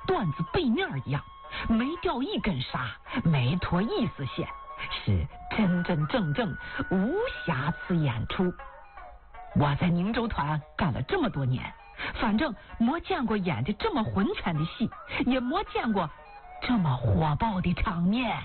缎子背面一样，没掉一根纱，没脱一丝线，是真真正正无瑕疵演出。我在宁州团干了这么多年，反正没见过演的这么浑全的戏，也没见过这么火爆的场面。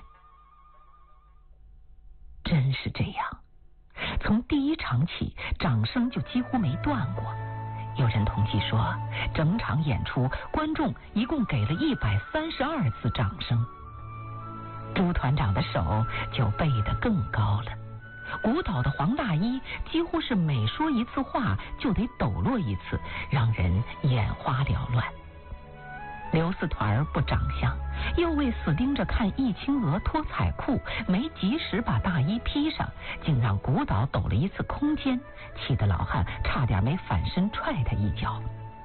真是这样，从第一场起，掌声就几乎没断过。有人统计说，整场演出观众一共给了132次掌声。朱团长的手就背得更高了，鼓捣的黄大衣几乎是每说一次话就得抖落一次，让人眼花缭乱。刘四团不长相，又为死盯着看易清娥脱彩裤，没及时把大衣披上，竟让鼓捣抖了一次空间，气得老汉差点没反身踹他一脚。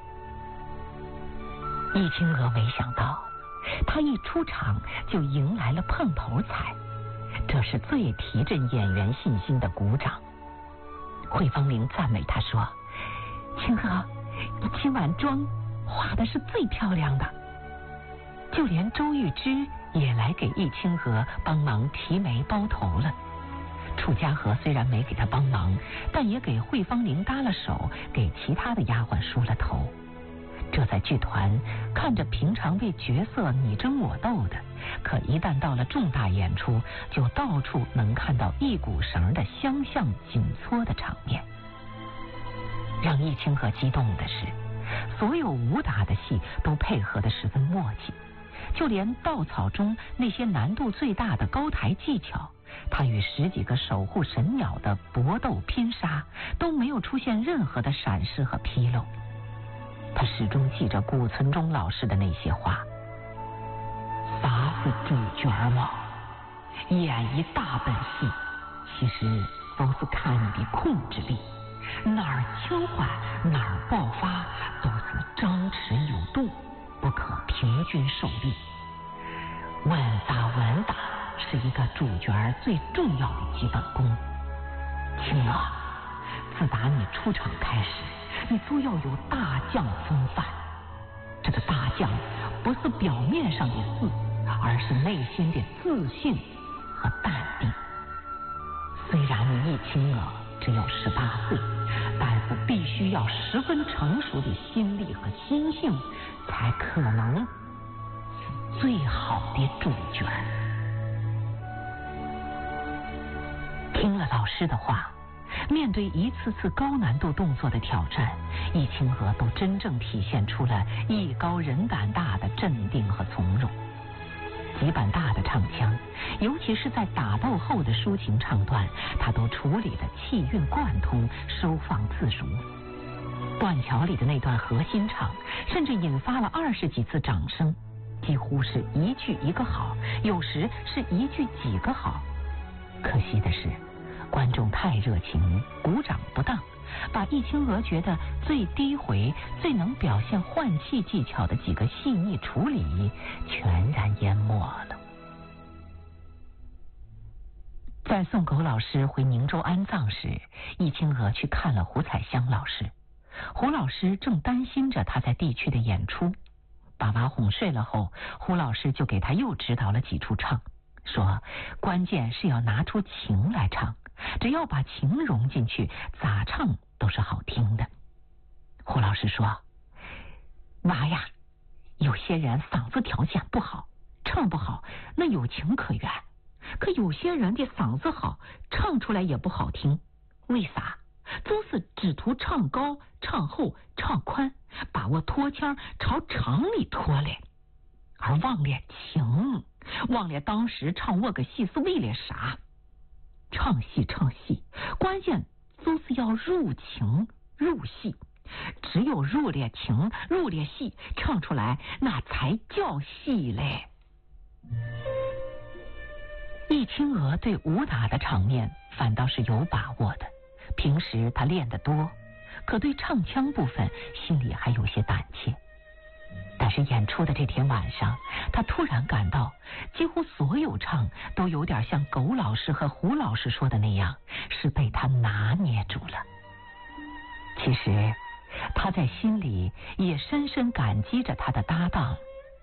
易清娥没想到，他一出场就迎来了碰头彩，这是最提振演员信心的鼓掌。惠芳玲赞美他说：“清娥，你今晚妆画的是最漂亮的。”就连周玉芝也来给易清娥帮忙提眉包头了。楚家和虽然没给他帮忙，但也给惠芳玲搭了手，给其他的丫鬟梳了头。这在剧团看着平常为角色你争我斗的，可一旦到了重大演出，就到处能看到一股绳的相向紧搓的场面。让易清娥激动的是，所有武打的戏都配合得十分默契，就连稻草中那些难度最大的高台技巧，他与10几个守护神鸟的搏斗拼杀都没有出现任何的闪失和纰漏。他始终记着顾存忠老师的那些话：啥是主角嘛？演一大本戏，其实都是看你的控制力，哪儿轻缓哪儿爆发，都是张弛有度，不可平均受力。稳扎稳打是一个主角最重要的基本功。青儿，自打你出场开始，你就要有大将风范。这个大将不是表面上的事，而是内心的自信和淡定。虽然你易清娥只有18岁，但是必须要十分成熟的心力和心性，才可能是最好的主角。听了老师的话，面对一次次高难度动作的挑战，易清娥都真正体现出了艺高人胆大的镇定和从容。几板大的唱腔，尤其是在打斗后的抒情唱段，他都处理得气韵贯通，收放自如。断桥里的那段核心唱，甚至引发了20几次掌声，几乎是一句一个好，有时是一句几个好。可惜的是，观众太热情，鼓掌不当，把易清娥觉得最低回、最能表现换气技巧的几个细腻处理全然淹没了。在送狗老师回宁州安葬时，易清娥去看了胡彩香老师。胡老师正担心着他在地区的演出，把娃哄睡了后，胡老师就给他又指导了几处唱，说关键是要拿出情来唱，只要把情融进去，咋唱都是好听的。胡老师说，娃呀，有些人嗓子条件不好，唱不好，那有情可原，可有些人的嗓子好，唱出来也不好听，为啥？就是只图唱高、唱厚、唱宽，把我拖腔朝场里拖来，而忘了情，忘了当时唱我个戏是为了啥。唱戏，关键就是要入情入戏，只有入了情入了戏，唱出来那才叫戏嘞。易清娥对武打的场面反倒是有把握的，平时他练得多，可对唱腔部分心里还有些胆怯。但是演出的这天晚上，他突然感到几乎所有唱都有点像狗老师和胡老师说的那样，是被他拿捏住了。其实他在心里也深深感激着他的搭档